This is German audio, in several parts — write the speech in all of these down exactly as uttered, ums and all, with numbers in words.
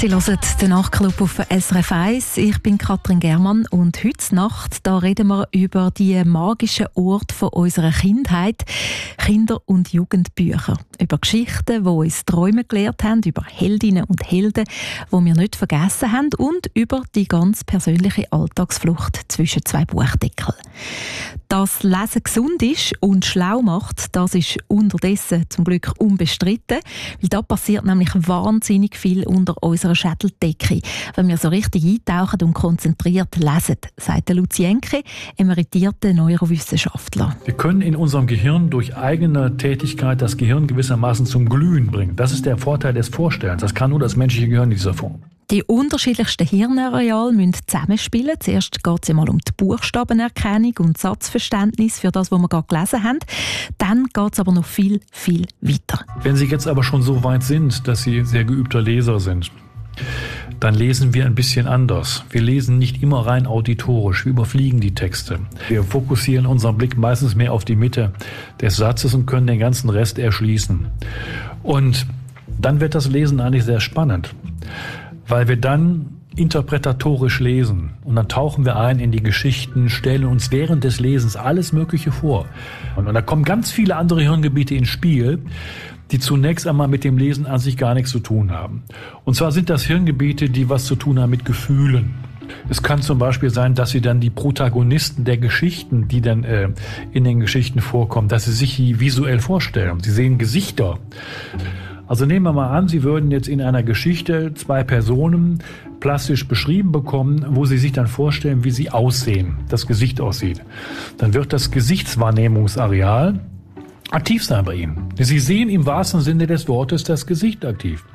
Sie hören den Nachtclub auf S R F eins. Ich bin Katrin Germann und heute Nacht da reden wir über die magischen Orte von unserer Kindheit, Kinder- und Jugendbücher. Über Geschichten, die uns Träume gelehrt haben, über Heldinnen und Helden, die wir nicht vergessen haben und über die ganz persönliche Alltagsflucht zwischen zwei Buchdeckeln. Dass Lesen gesund ist und schlau macht, das ist unterdessen zum Glück unbestritten, weil da passiert nämlich wahnsinnig viel unter unserer Schädeldecke, wenn wir so richtig eintauchen und konzentriert lesen, sagt Luzi Enke, emeritierter Neurowissenschaftler. Wir können in unserem Gehirn durch eigene Tätigkeit das Gehirn gewissermaßen zum Glühen bringen. Das ist der Vorteil des Vorstellens. Das kann nur das menschliche Gehirn in dieser Form. Die unterschiedlichsten Hirnareale müssen zusammenspielen. Zuerst geht es einmal um die Buchstabenerkennung und Satzverständnis für das, was wir gerade gelesen haben. Dann geht es aber noch viel, viel weiter. Wenn Sie jetzt aber schon so weit sind, dass Sie sehr geübter Leser sind, dann lesen wir ein bisschen anders. Wir lesen nicht immer rein auditorisch, wir überfliegen die Texte. Wir fokussieren unseren Blick meistens mehr auf die Mitte des Satzes und können den ganzen Rest erschließen. Und dann wird das Lesen eigentlich sehr spannend, weil wir dann interpretatorisch lesen und dann tauchen wir ein in die Geschichten, stellen uns während des Lesens alles Mögliche vor. Und da kommen ganz viele andere Hirngebiete ins Spiel, die zunächst einmal mit dem Lesen an sich gar nichts zu tun haben. Und zwar sind das Hirngebiete, die was zu tun haben mit Gefühlen. Es kann zum Beispiel sein, dass Sie dann die Protagonisten der Geschichten, die dann äh, in den Geschichten vorkommen, dass Sie sich die visuell vorstellen. Sie sehen Gesichter. Also nehmen wir mal an, Sie würden jetzt in einer Geschichte zwei Personen plastisch beschrieben bekommen, wo Sie sich dann vorstellen, wie sie aussehen, das Gesicht aussieht. Dann wird das Gesichtswahrnehmungsareal aktiv sein bei Ihnen. Sie sehen im wahrsten Sinne des Wortes das Gesicht aktiv.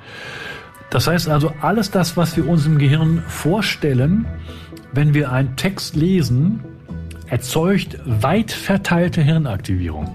Das heißt also, alles das, was wir uns im Gehirn vorstellen, wenn wir einen Text lesen, erzeugt weit verteilte Hirnaktivierung.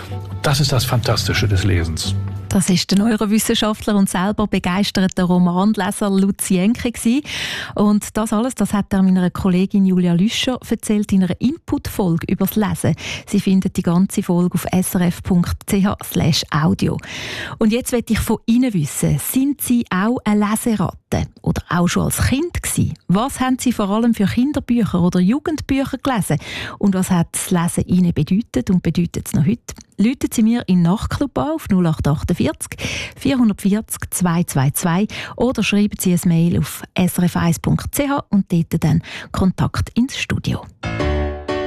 Das ist das Fantastische des Lesens. Das ist der Neurowissenschaftler und selber begeisterter Romanleser Luzi Enke gewesen. Und das alles, das hat er meiner Kollegin Julia Lüscher erzählt in einer Input-Folge über das Lesen. Sie findet die ganze Folge auf srf punkt c h slash audio. Und jetzt möchte ich von Ihnen wissen, sind Sie auch eine Leseratte oder auch schon als Kind gewesen? Was haben Sie vor allem für Kinderbücher oder Jugendbücher gelesen? Und was hat das Lesen Ihnen bedeutet und bedeutet es noch heute? Läuten Sie mir in Nachtclub auf null acht achtundvierzig vierhundertvierzig zweihundertzweiundzwanzig oder schreiben Sie ein Mail auf s r f eins punkt c h und dort dann Kontakt ins Studio.